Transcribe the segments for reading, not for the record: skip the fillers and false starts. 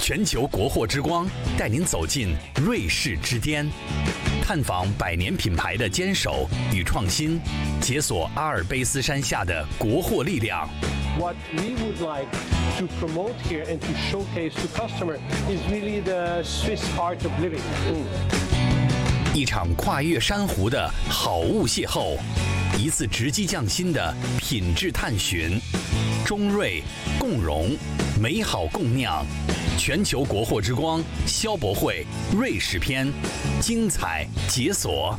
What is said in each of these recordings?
全球国货之光带您走进瑞士之巅，探访100年品牌的坚守与创新，解锁阿尔卑斯山下的国货力量。 What we would like to promote here and to showcase to customer is really the Swiss art of living. 一场跨越珊瑚的好物邂逅，一次直击匠心的品质探寻。中瑞共荣，美好共酿。全球国货之光消博会瑞士篇，精彩解锁。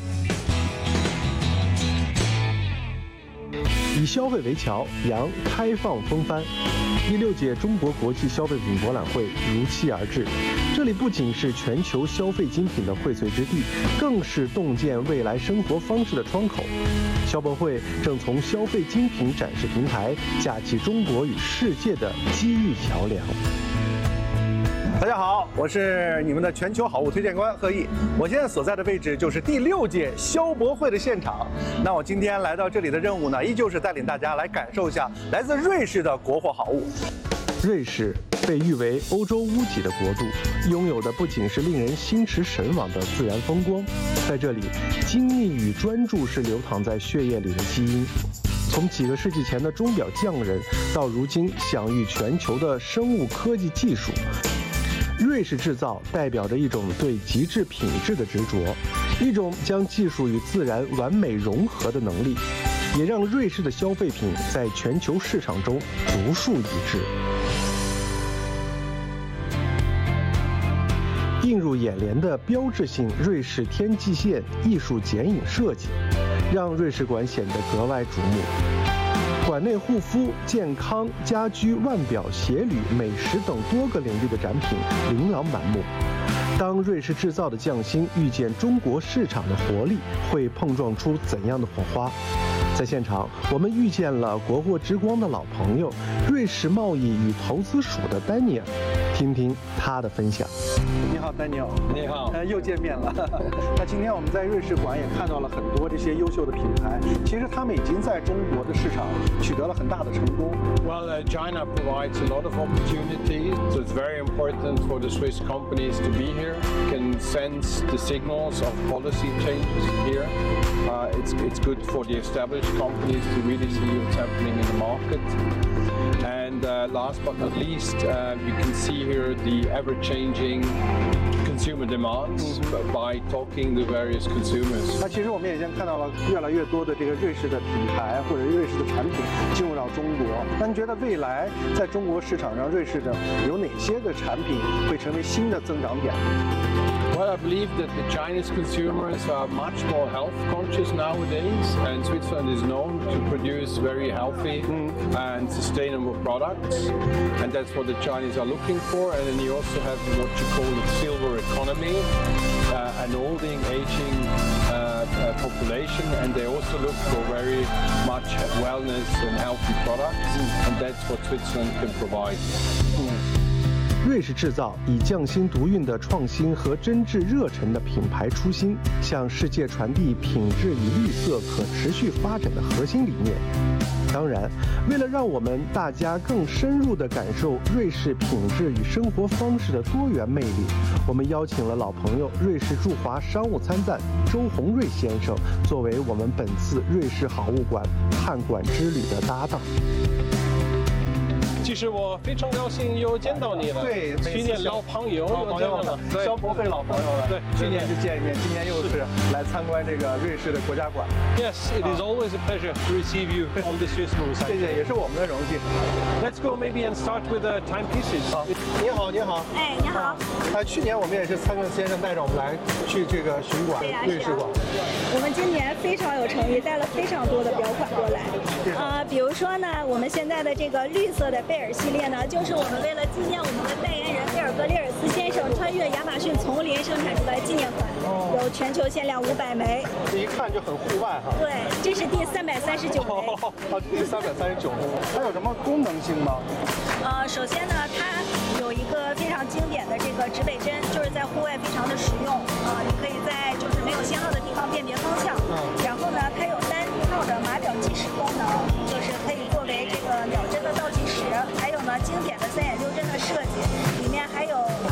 以消费为桥，扬开放风帆。第6届中国国际消费品博览会如期而至，这里不仅是全球消费精品的荟萃之地，更是洞见未来生活方式的窗口。消博会正从消费精品展示平台架起中国与世界的机遇桥梁。 大家好，我是你们的全球好物推荐官贺毅。我现在所在的位置就是第6届消博会的现场。那我今天来到这里的任务呢，依旧是带领大家来感受一下来自瑞士的国货好物。 瑞士被誉为欧洲屋脊的国度，拥有的不仅是令人心驰神往的自然风光，在这里，精密与专注是流淌在血液里的基因。从几个世纪前的钟表匠人，到如今享誉全球的生物科技技术。瑞士制造代表着一种对极致品质的执着，一种将技术与自然完美融合的能力，也让瑞士的消费品在全球市场中独树一帜。映入眼帘的标志性瑞士天际线艺术剪影设计，让瑞士馆显得格外瞩目。馆内护肤、健康、家居、腕表、鞋履、美食等多个领域的展品琳琅满目。当瑞士制造的匠心遇见中国市场的活力，会碰撞出怎样的火花？在现场，我们遇见了国货之光的老朋友，瑞士贸易与投资署的丹尼尔，听听他的分享。 你好，丹尼尔。 你好， 又见面了。那今天我们在瑞士馆也看到了很多这些优秀的品牌，其实他们已经在中国的市场取得了很大的成功。 Well, China provides a lot of opportunities, so it's very important for the Swiss companies to be here. Can sense the signals of policy changes here. It's good for the established companies to really see what's happening in the market. And last but not least, we can see here the ever-changing consumer demands by talking to various consumers. 那其实我们也已经看到了越来越多的这个瑞士的品牌或者瑞士的产品进入到中国。那你觉得未来在中国市场上，瑞士的有哪些的产品会成为新的增长点？ Well, I believe that the Chinese consumers are much more health conscious nowadays, and Switzerland is known to produce very healthy and sustainable products, and that's what the Chinese are looking for. And then you also have what you call the silver economy, an aging population, and they also look for very much wellness and healthy products, and that's what Switzerland can provide. 瑞士制造以匠心独运的创新和真挚热忱的品牌初心，向世界传递品质与绿色可持续发展的核心理念。当然，为了让我们大家更深入地感受瑞士品质与生活方式的多元魅力，我们邀请了老朋友瑞士驻华商务参赞周宏瑞先生，作为我们本次瑞士好物馆探馆之旅的搭档。 其实我非常高兴又见到你了。 对， 去年老朋友了， 消博会老朋友了。 对， 去年就见一面，今年又是来参观这个瑞士的国家馆。 Yes, it is always a pleasure to receive you on the Swiss Moves. 谢谢，也是我们的荣幸。 Let's go maybe and start with the timepieces. 你好，你好。 哎，你好。 去年我们也是参观先生带着我们来去这个巡馆瑞士馆。 我们今年非常有诚意，带了非常多的表款过来。比如说呢，我们现在的这个绿色的贝尔系列呢，就是我们为了纪念我们的代言人贝尔格列尔斯先生穿越亚马逊丛林生产出来纪念款，有全球限量500枚。 这一看就很户外哈。 对，这是第339枚。 第339枚。它有什么功能性吗？ 首先呢，它有一个非常经典的这个指北针，就是在户外非常的实用你可以在就是没有信号的地方辨别方向。然后呢，它有单套的码表计时功能，就是可以作为这个秒针的倒计时。还有呢，经典的3.6针的设计，里面还有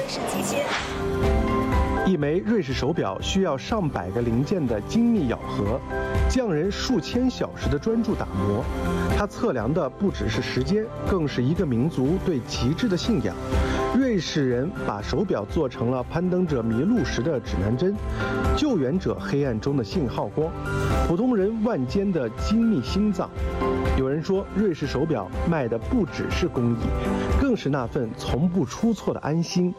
式机芯。 一枚瑞士手表需要上百个零件的精密咬合，匠人数千小时的专注打磨。它测量的不只是时间，更是一个民族对极致的信仰。瑞士人把手表做成了攀登者迷路时的指南针，救援者黑暗中的信号光，普通人万间的精密心脏。有人说，瑞士手表卖的不只是工艺，更是那份从不出错的安心。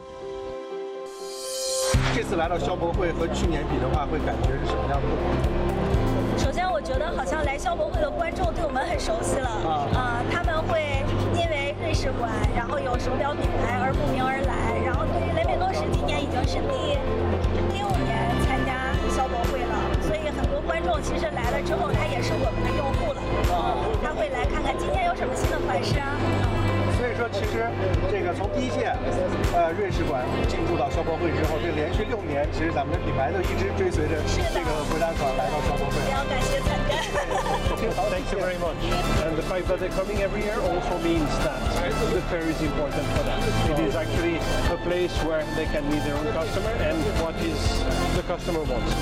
这次来到消博会和去年比的话，会感觉是什么样的？ 首先，我觉得好像来消博会的观众对我们很熟悉了他们会因为瑞士馆，然后有手表品牌而慕名而来。然后，对于雷美多时，今年已经是第6年参加消博会了，所以很多观众其实来了之后，他也是我们的用户了。他会来看看今天有什么新的款式啊。 所以说，其实这个从第一届瑞士馆进入到消博会之后，这连续6年，其实咱们的品牌都一直追随着这个回答团来到消博会。 也要感谢参加。 Thank you very much. And the fact that they're coming every year also means that the fair is important for them. It is actually a place where they can meet their own customer and what is the customer wants.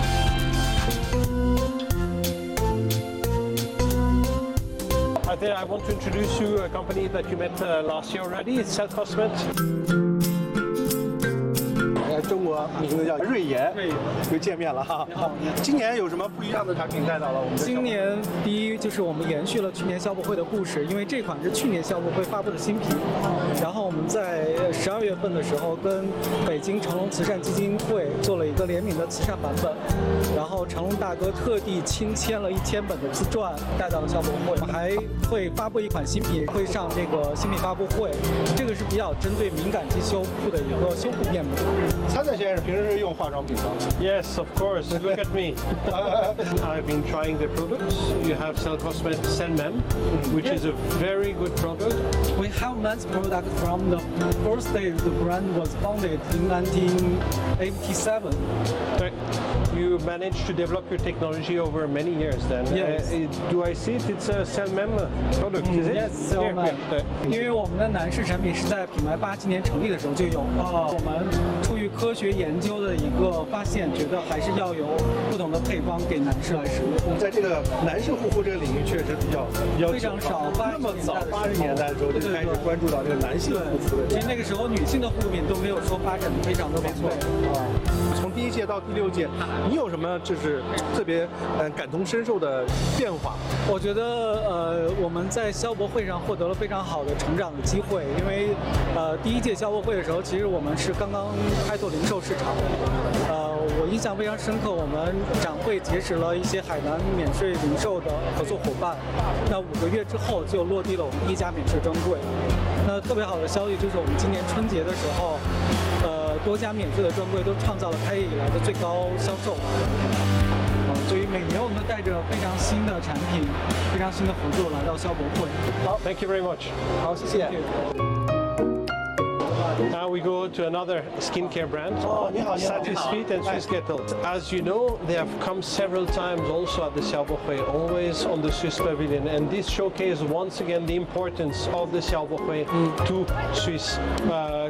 I want to introduce you a company that you met last year already. It's Self-Cosmet. 中国名字叫瑞妍，又见面了哈。今年有什么不一样的产品带到了我们？ 今年第一就是我们延续了去年消博会的故事，因为这款是去年消博会发布的新品。然后我们在12月份的时候跟北京成龙慈善基金会做了一个联名的慈善版本，然后成龙大哥特地亲签了1000本的自传带到了消博会。我们还会发布一款新品，会上这个新品发布会，这个是比较针对敏感肌修复的一个修复面膜。 参赛先生平时是用化妆品吗？ Yes, of course. Look at me. I've been trying the products. You have Self-Cosmet Senmem, which is a very good product. We have men's product from the first day the brand was founded in 1987. You managed to develop your technology over many years then. Yes. Do I see it? It's a Senmem product, is it? Yes, Senmem. 因为我们的男士产品是在品牌87年成立的时候就有了。我们出于科学研究的一个发现，觉得还是要有不同的配方给男士来使用。 在这个男士护肤这个领域确实比较非常少。 那么早80年代的时候就开始关注到这个男性护肤的。 其实那个时候女性的护肤品都没有说发展的非常的完备。 从第1届到第6届，你有什么就是特别感同身受的变化？ 我觉得我们在消博会上获得了非常好的成长的机会，因为第1届消博会的时候，其实我们是刚刚开拓零售市场。我印象非常深刻，我们展会结识了一些海南免税零售的合作伙伴。那5个月之后就落地了我们第1家免税专柜。那特别好的消息就是我们今年春节的时候，多家免税的专柜都创造了开业以来的最高销售。所以每年我们都带着非常新的产品、非常新的合作来到消博会。 好 ，Thank you very much。 好，谢谢。 Now we go to another skincare brand, Satisfit and Swissketel. As you know, they have come several times also at the Xiaobohui, always on the Swiss Pavilion, and this showcases once again the importance of the Xiaobohui to Swiss